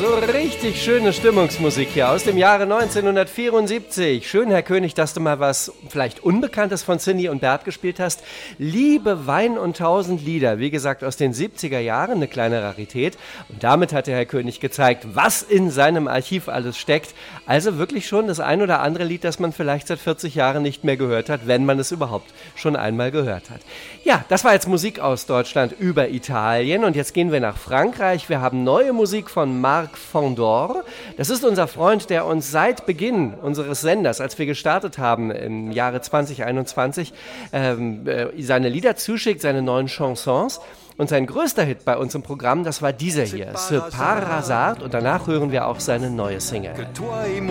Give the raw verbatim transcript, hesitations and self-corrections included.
So richtig schöne Stimmungsmusik hier aus dem Jahre neunzehnhundertvierundsiebzig. Schön, Herr König, dass du mal was vielleicht Unbekanntes von Cindy und Bert gespielt hast. Liebe Wein und tausend Lieder, wie gesagt aus den siebziger Jahren, eine kleine Rarität. Und damit hat der Herr König gezeigt, was in seinem Archiv alles steckt. Also wirklich schon das ein oder andere Lied, das man vielleicht seit vierzig Jahren nicht mehr gehört hat, wenn man es überhaupt schon einmal gehört hat. Ja, das war jetzt Musik aus Deutschland über Italien und jetzt gehen wir nach Frankreich. Wir haben neue Musik von Marc Fandor. Das ist unser Freund, der uns seit Beginn unseres Senders, als wir gestartet haben im Jahre zwanzig einundzwanzig, ähm, äh, seine Lieder zuschickt, seine neuen Chansons. Und sein größter Hit bei uns im Programm, das war dieser hier, Ce par hasard. Und danach hören wir auch seine neue Single.